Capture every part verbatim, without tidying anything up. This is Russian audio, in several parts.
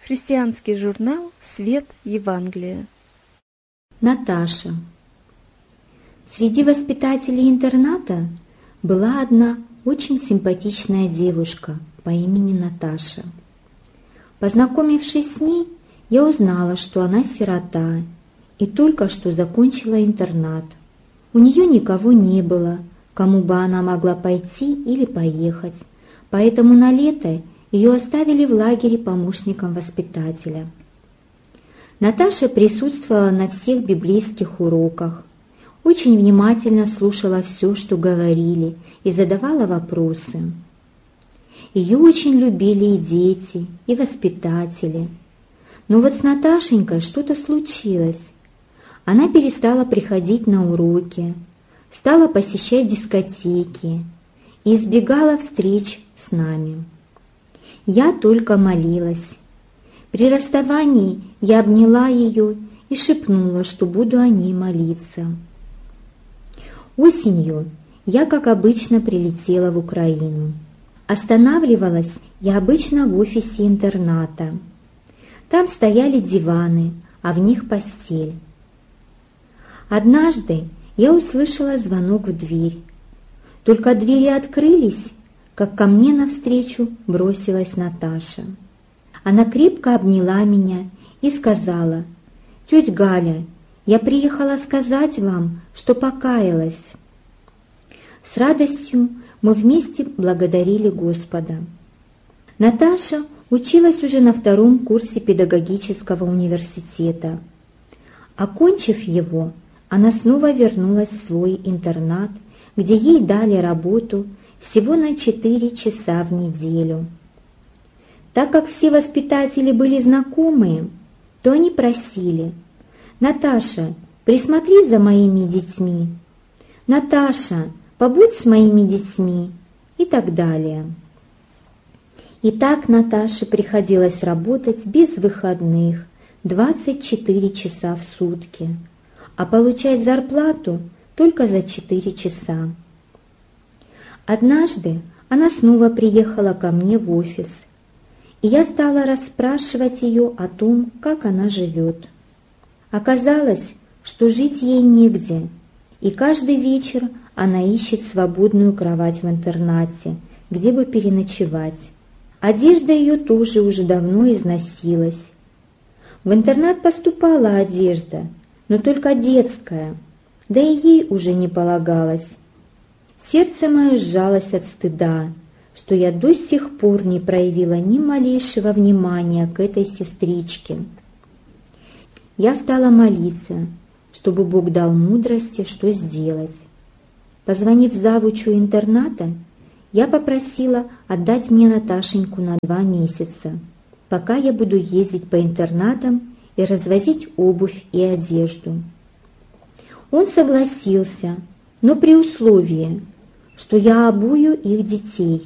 Христианский журнал «Свет Евангелия». Наташа. Среди воспитателей интерната была одна очень симпатичная девушка по имени Наташа. Познакомившись с ней, я узнала, что она сирота и только что закончила интернат. У нее никого не было, кому бы она могла пойти или поехать, поэтому на лето ее оставили в лагере помощником воспитателя. Наташа присутствовала на всех библейских уроках, очень внимательно слушала все, что говорили, и задавала вопросы. Ее очень любили и дети, и воспитатели. Но вот с Наташенькой что-то случилось. Она перестала приходить на уроки, стала посещать дискотеки и избегала встреч с нами. Я только молилась. При расставании я обняла ее и шепнула, что буду о ней молиться. Осенью я, как обычно, прилетела в Украину. Останавливалась я обычно в офисе интерната. Там стояли диваны, а в них постель. Однажды я услышала звонок в дверь. Только двери открылись, как ко мне навстречу бросилась Наташа. Она крепко обняла меня и сказала: «Тетя Галя, я приехала сказать вам, что покаялась». С радостью мы вместе благодарили Господа. Наташа училась уже на втором курсе педагогического университета. Окончив его, она снова вернулась в свой интернат, где ей дали работу всего на четыре часа в неделю. Так как все воспитатели были знакомые, то они просили: «Наташа, присмотри за моими детьми», «Наташа, побудь с моими детьми» и так далее. И так Наташе приходилось работать без выходных двадцать четыре часа в сутки, а получать зарплату только за четыре часа. Однажды она снова приехала ко мне в офис, и я стала расспрашивать ее о том, как она живет. Оказалось, что жить ей негде, и каждый вечер она ищет свободную кровать в интернате, где бы переночевать. Одежда ее тоже уже давно износилась. В интернат поступала одежда, но только детская, да и ей уже не полагалось. Сердце мое сжалось от стыда, что я до сих пор не проявила ни малейшего внимания к этой сестричке. Я стала молиться, чтобы Бог дал мудрости, что сделать. Позвонив завучу интерната, я попросила отдать мне Наташеньку на два месяца, пока я буду ездить по интернатам и развозить обувь и одежду. Он согласился, но при условии, что я обую их детей.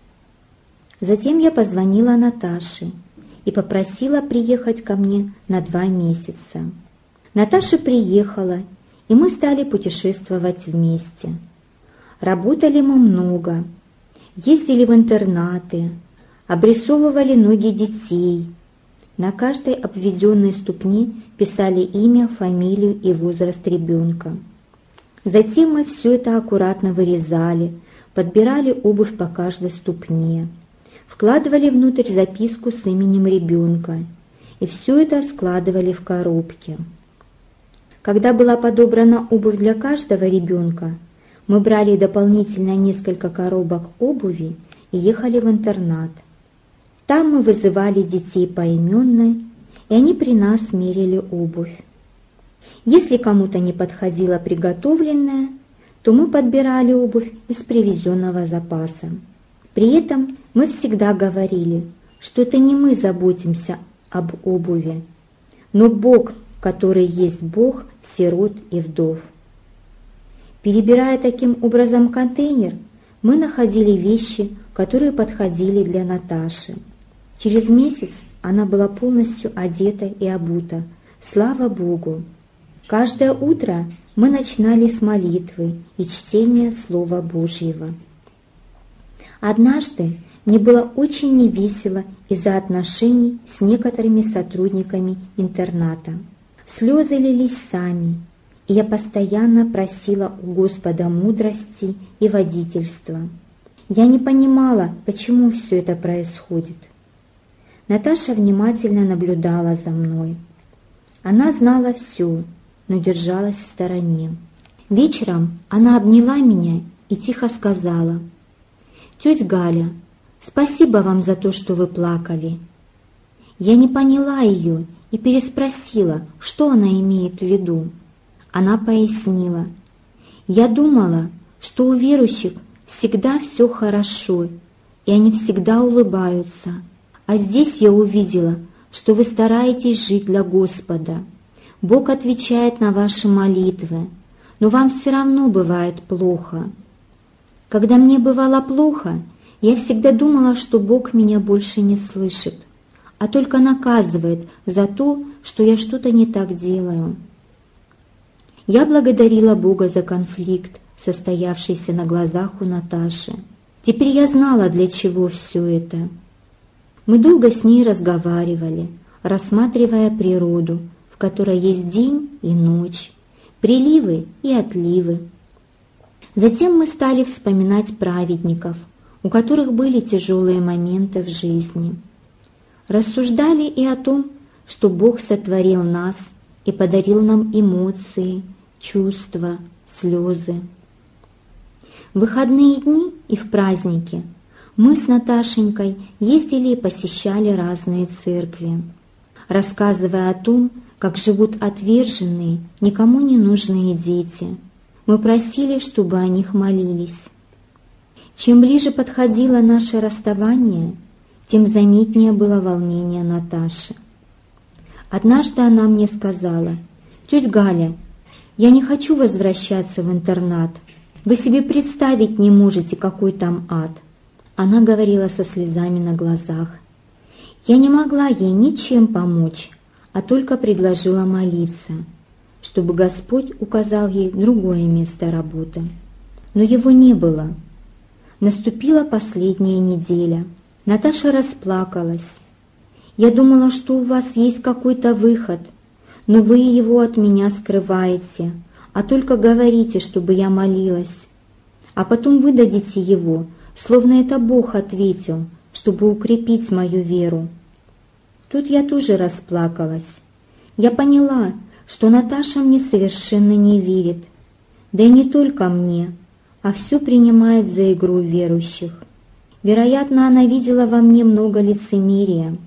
Затем я позвонила Наташе и попросила приехать ко мне на два месяца. Наташа приехала, и мы стали путешествовать вместе. Работали мы много, ездили в интернаты, обрисовывали ноги детей. На каждой обведенной ступне писали имя, фамилию и возраст ребенка. Затем мы все это аккуратно вырезали, подбирали обувь по каждой ступне, вкладывали внутрь записку с именем ребенка, и все это складывали в коробки. Когда была подобрана обувь для каждого ребенка, мы брали дополнительно несколько коробок обуви и ехали в интернат. Там мы вызывали детей поименно, и они при нас мерили обувь. Если кому-то не подходила приготовленная, то мы подбирали обувь из привезенного запаса. При этом мы всегда говорили, что это не мы заботимся об обуви, но Бог, который есть Бог сирот и вдов. Перебирая таким образом контейнер, мы находили вещи, которые подходили для Наташи. Через месяц она была полностью одета и обута. Слава Богу! Каждое утро мы начинали с молитвы и чтения Слова Божьего. Однажды, Мне было очень невесело из-за отношений с некоторыми сотрудниками интерната. Слезы лились сами, и я постоянно просила у Господа мудрости и водительства. Я не понимала, почему все это происходит. Наташа внимательно наблюдала за мной. Она знала все, но держалась в стороне. Вечером она обняла меня и тихо сказала: «Тетя Галя, спасибо вам за то, что вы плакали». Я не поняла ее и переспросила, что она имеет в виду. Она пояснила: «Я думала, что у верующих всегда все хорошо, и они всегда улыбаются. А здесь я увидела, что вы стараетесь жить для Господа. Бог отвечает на ваши молитвы, но вам все равно бывает плохо. Когда мне бывало плохо, я всегда думала, что Бог меня больше не слышит, а только наказывает за то, что я что-то не так делаю». Я благодарила Бога за конфликт, состоявшийся на глазах у Наташи. Теперь я знала, для чего все это. Мы долго с ней разговаривали, рассматривая природу, в которой есть день и ночь, приливы и отливы. Затем мы стали вспоминать праведников, у которых были тяжелые моменты в жизни. Рассуждали и о том, что Бог сотворил нас и подарил нам эмоции, чувства, слезы. В выходные дни и в праздники мы с Наташенькой ездили и посещали разные церкви, рассказывая о том, как живут отверженные, никому не нужные дети. Мы просили, чтобы о них молились. Чем ближе подходило наше расставание, тем заметнее было волнение Наташи. Однажды она мне сказала: «Тетя Галя, я не хочу возвращаться в интернат. Вы себе представить не можете, какой там ад». Она говорила со слезами на глазах. Я не могла ей ничем помочь, а только предложила молиться, чтобы Господь указал ей другое место работы. Но его не было. Наступила последняя неделя. Наташа расплакалась. «Я думала, что у вас есть какой-то выход, но вы его от меня скрываете, а только говорите, чтобы я молилась. А потом выдадите его, словно это Бог ответил, чтобы укрепить мою веру». Тут я тоже расплакалась. Я поняла, что Наташа мне совершенно не верит, да и не только мне, а все принимает за игру верующих. Вероятно, она видела во мне много лицемерия.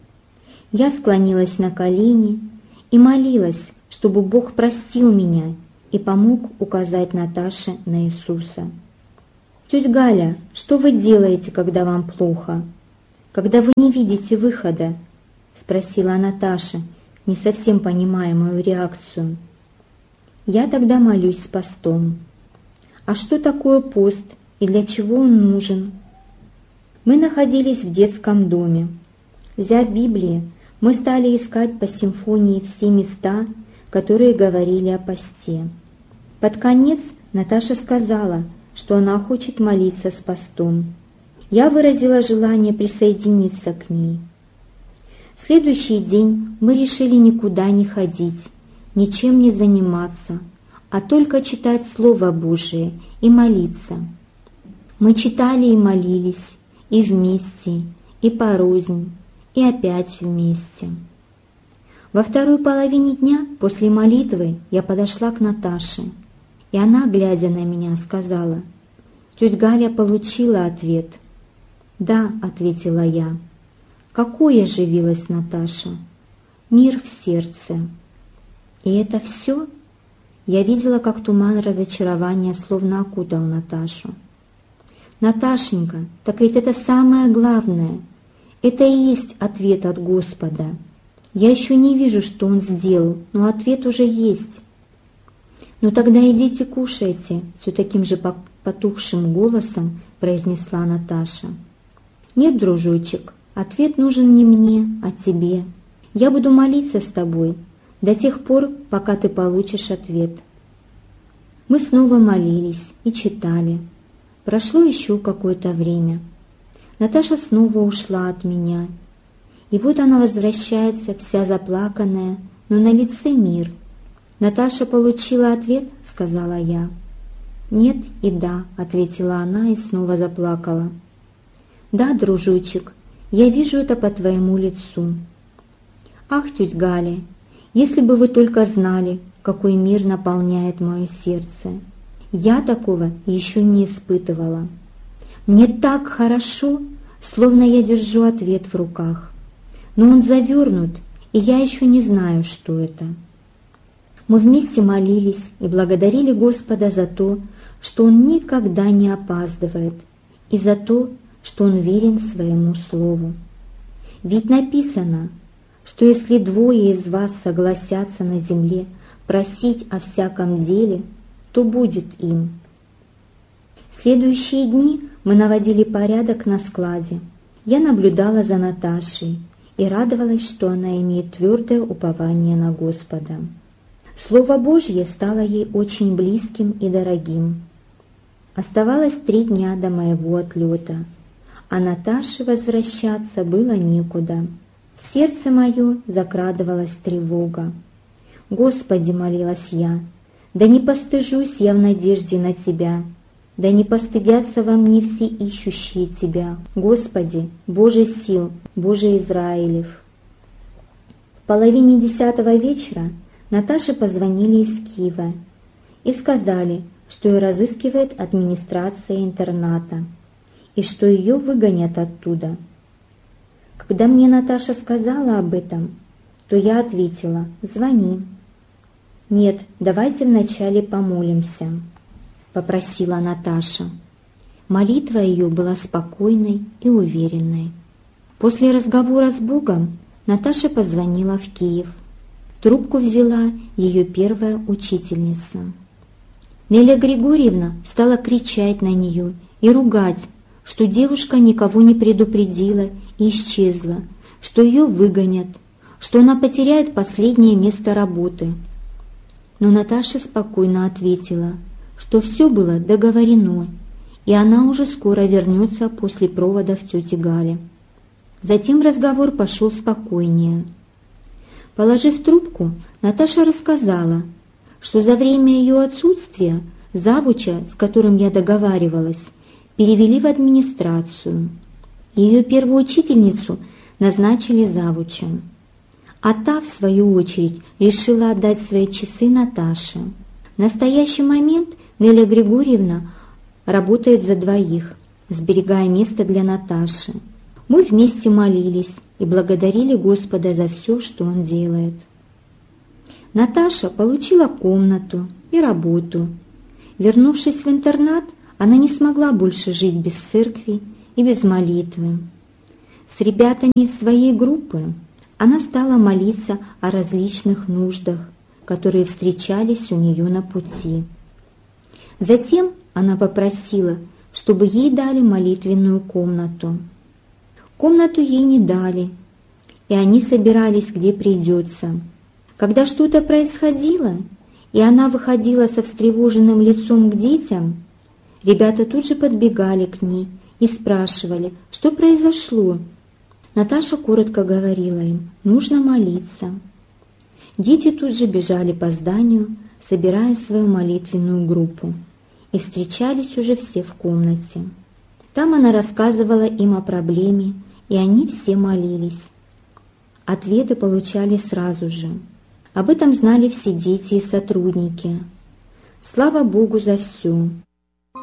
Я склонилась на колени и молилась, чтобы Бог простил меня и помог указать Наташе на Иисуса. «Тетя Галя, что вы делаете, когда вам плохо? Когда вы не видите выхода?» — спросила Наташа, не совсем понимая мою реакцию. «Я тогда молюсь с постом». «А что такое пост и для чего он нужен?» Мы находились в детском доме. Взяв Библию, мы стали искать по симфонии все места, которые говорили о посте. Под конец Наташа сказала, что она хочет молиться с постом. Я выразила желание присоединиться к ней. В следующий день мы решили никуда не ходить, ничем не заниматься, а только читать Слово Божие и молиться. Мы читали и молились, и вместе, и порознь, и опять вместе. Во второй половине дня после молитвы я подошла к Наташе, и она, глядя на меня, сказала: «Тетя Галя получила ответ». «Да», — ответила я. «Какой?» — оживилась Наташа. «Мир в сердце». «И это все?» Я видела, как туман разочарования словно окутал Наташу. «Наташенька, так ведь это самое главное. Это и есть ответ от Господа. Я еще не вижу, что Он сделал, но ответ уже есть». «Ну тогда идите кушайте», — все таким же потухшим голосом произнесла Наташа. «Нет, дружочек, ответ нужен не мне, а тебе. Я буду молиться с тобой до тех пор, пока ты получишь ответ». Мы снова молились и читали. Прошло еще какое-то время. Наташа снова ушла от меня. И вот она возвращается, вся заплаканная, но на лице мир. «Наташа получила ответ?» — сказала я. «Нет и да», — ответила она и снова заплакала. «Да, дружочек, я вижу это по твоему лицу». «Ах, тетя Галя, если бы вы только знали, какой мир наполняет мое сердце. Я такого еще не испытывала. Мне так хорошо, словно я держу ответ в руках. Но он завернут, и я еще не знаю, что это». Мы вместе молились и благодарили Господа за то, что Он никогда не опаздывает, и за то, что Он верен своему слову. Ведь написано, что если двое из вас согласятся на земле просить о всяком деле, то будет им. В следующие дни мы наводили порядок на складе. Я наблюдала за Наташей и радовалась, что она имеет твердое упование на Господа. Слово Божье стало ей очень близким и дорогим. Оставалось три дня до моего отлета, а Наташе возвращаться было некуда. В сердце мое закрадывалась тревога. «Господи, — молилась я, — да не постыжусь я в надежде на Тебя, да не постыдятся во мне все ищущие Тебя, Господи, Боже сил, Боже Израилев». В половине десятого вечера Наташе позвонили из Киева и сказали, что ее разыскивает администрация интерната и что ее выгонят оттуда. Когда мне Наташа сказала об этом, то я ответила: «Звони». «Нет, давайте вначале помолимся», — попросила Наташа. Молитва ее была спокойной и уверенной. После разговора с Богом Наташа позвонила в Киев. Трубку взяла ее первая учительница. Неля Григорьевна стала кричать на нее и ругать, что девушка никого не предупредила и исчезла, что ее выгонят, что она потеряет последнее место работы. Но Наташа спокойно ответила, что все было договорено, и она уже скоро вернется после проводов тети Гали. Затем разговор пошел спокойнее. Положив трубку, Наташа рассказала, что за время ее отсутствия завуча, с которым я договаривалась, перевели в администрацию. Ее первую учительницу назначили завучем. А та, в свою очередь, решила отдать свои часы Наташе. В настоящий момент Неля Григорьевна работает за двоих, сберегая место для Наташи. Мы вместе молились и благодарили Господа за все, что Он делает. Наташа получила комнату и работу. Вернувшись в интернат, она не смогла больше жить без церкви и без молитвы. С ребятами из своей группы она стала молиться о различных нуждах, которые встречались у нее на пути. Затем она попросила, чтобы ей дали молитвенную комнату. Комнату ей не дали, и они собирались где придется. Когда что-то происходило, и она выходила со встревоженным лицом к детям, ребята тут же подбегали к ней и спрашивали, что произошло. Наташа коротко говорила им: нужно молиться. Дети тут же бежали по зданию, собирая свою молитвенную группу, и встречались уже все в комнате. Там она рассказывала им о проблеме, и они все молились. Ответы получали сразу же. Об этом знали все дети и сотрудники. Слава Богу за все.